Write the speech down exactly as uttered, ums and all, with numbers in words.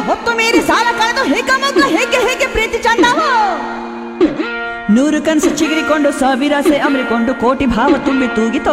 ಹೊತ್ತು ಮೀರಿ ಸಾಲ ಕಳೆದು ಹೇಗ ಮಗ್ಗ ಹೇಗೆ ಹೇಗೆ ಪ್ರೀತಿ ಚಂದವ ನೂರು ಕನಸು ಚಿಗಿರಿಕೊಂಡು ಸಾವಿರಾಸೆ ಅಮರಿಕೊಂಡು ಕೋಟಿ ಭಾವ ತುಂಬಿ ತೂಗಿ